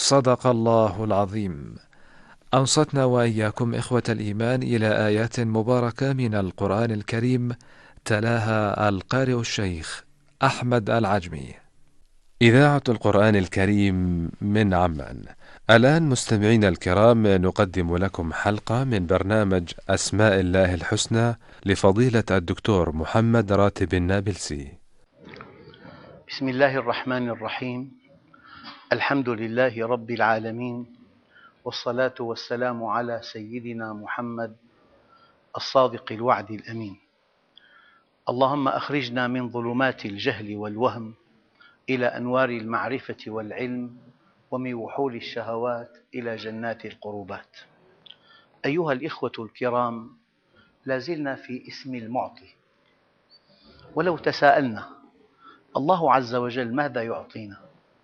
صدق الله العظيم. أنصتنا وإياكم إخوة الإيمان إلى آيات مباركة من القرآن الكريم، تلاها القارئ الشيخ أحمد العجمي. إذاعة القرآن الكريم من عمان. الآن مستمعين الكرام، نقدم لكم حلقة من برنامج أسماء الله الحسنى لفضيلة الدكتور محمد راتب النابلسي. بسم الله الرحمن الرحيم. الحمد لله رب العالمين، والصلاة والسلام على سيدنا محمد الصادق الوعد الأمين. اللهم أخرجنا من ظلمات الجهل والوهم إلى أنوار المعرفة والعلم، ومن وحول الشهوات إلى جنات القربات. أيها الإخوة الكرام، لازلنا في اسم المعطي. ولو تساءلنا، الله عز وجل ماذا يعطينا؟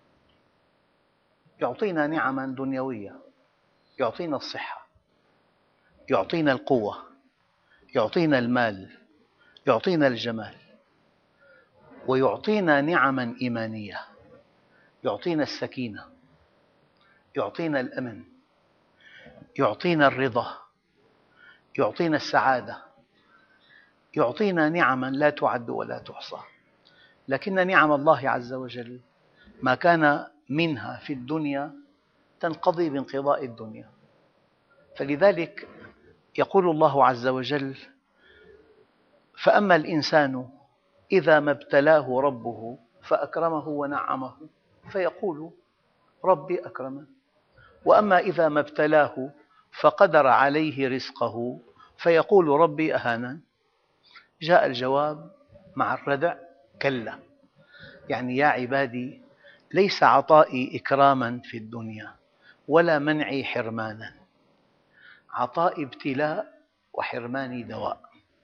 يعطينا نعما دنيوية، يعطينا الصحة، يعطينا القوة، يعطينا المال، يعطينا الجمال، ويعطينا نعما إيمانية، يعطينا السكينة، يعطينا الأمن، يعطينا الرضا، يعطينا السعادة، يعطينا نعما لا تعد ولا تحصى. لكن نعم الله عز وجل ما كان منها في الدنيا تنقضي بانقضاء الدنيا. فلذلك يقول الله عز وجل: فأما الإنسان إذا ما ابتلاه ربه فأكرمه ونعمه فيقول ربي أكرمن، وأما إذا ما ابتلاه فقدر عليه رزقه فيقول ربي أهانن. جاء الجواب مع الردع: كلا. يعني يا عبادي، ليس عطائي إكراما في الدنيا ولا منعي حرمانا، عطائي ابتلاء وحرماني دواء.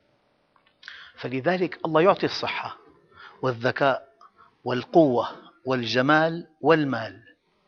فلذلك الله يعطي الصحة والذكاء والقوة والجمال والمال،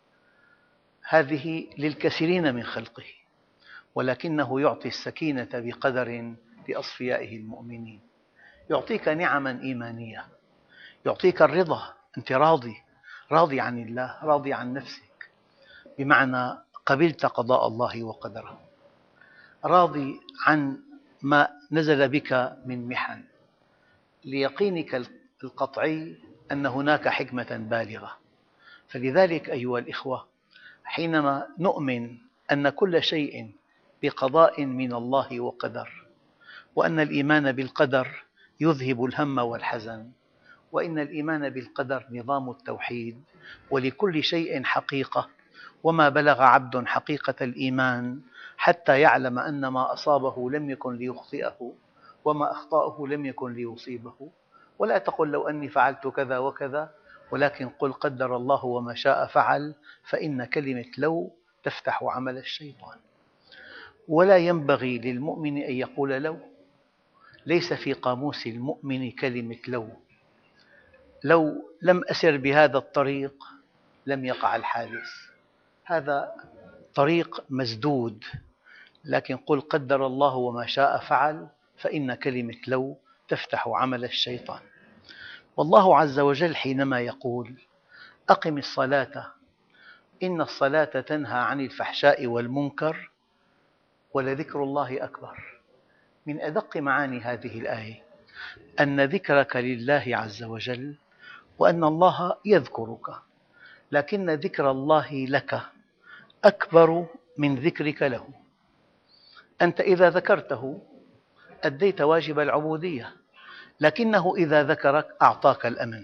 هذه للكثيرين من خلقه، ولكنه يعطي السكينة بقدر لأصفيائه المؤمنين. يعطيك نعما إيمانية، يعطيك الرضا، أنت راضي عن الله، راضي عن نفسك، بمعنى قبلت قضاء الله وقدره، راضي عن ما نزل بك من محن، ليقينك القطعي أن هناك حكمة بالغة. فلذلك أيها الإخوة، حينما نؤمن أن كل شيء بقضاء من الله وقدر، وأن الإيمان بالقدر يذهب الهم والحزن، وإن الإيمان بالقدر نظام التوحيد، ولكل شيء حقيقة، وما بلغ عبد حقيقة الإيمان حتى يعلم أن ما أصابه لم يكن ليخطئه، وما أخطأه لم يكن ليصيبه. ولا تقل لو أني فعلت كذا وكذا، ولكن قل قدر الله وما شاء فعل، فإن كلمة لو تفتح عمل الشيطان. ولا ينبغي للمؤمن أن يقول لو، ليس في قاموس المؤمن كلمة لو. لو لم أسر بهذا الطريق لم يقع الحادث، هذا طريق مسدود. لكن قل قدر الله وما شاء فعل، فإن كلمة لو تفتح عمل الشيطان. والله عز وجل حينما يقول: أقم الصلاة إن الصلاة تنهى عن الفحشاء والمنكر ولذكر الله أكبر، من أدق معاني هذه الآية أن ذكرك لله عز وجل، وأن الله يذكرك، لكن ذكر الله لك أكبر من ذكرك له. أنت إذا ذكرته أديت واجب العبودية، لكنه إذا ذكرك أعطاك الأمن،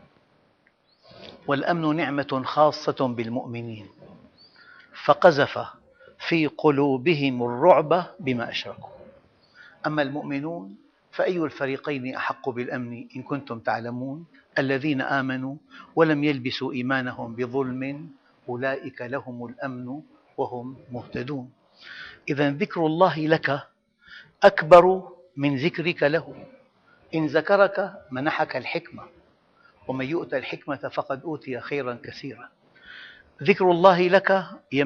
والأمن نعمة خاصة بالمؤمنين، فقذف في قلوبهم الرعب بما أشركوا. أما المؤمنون فأي الفريقين أحق بالأمن إن كنتم تعلمون؟ الذين آمنوا ولم يلبسوا إيمانهم بظلم أولئك لهم الأمن وهم مهتدون. إذا ذكر الله لك أكبر من ذكرك له. إن ذكرك منحك الحكمة، ومن يؤت الحكمة فقد أوتي خيرا كثيرا. ذكر الله لك